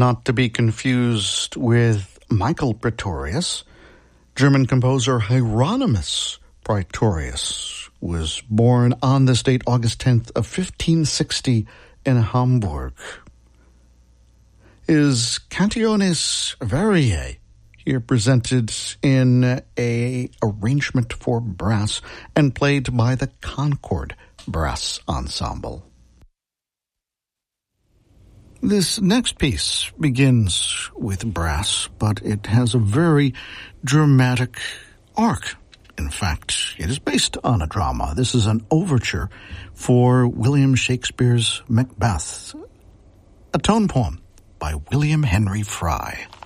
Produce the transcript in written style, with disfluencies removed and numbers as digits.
not to be confused with Michael Praetorius. German composer Hieronymus Praetorius was born on this date, August 10th of 1560 in Hamburg. His Cantiones Variae here presented in a arrangement for brass and played by the Concord Brass Ensemble. This next piece begins with brass, but it has a very dramatic arc. In fact, it is based on a drama. This is an overture for William Shakespeare's Macbeth, a tone poem by William Henry Fry.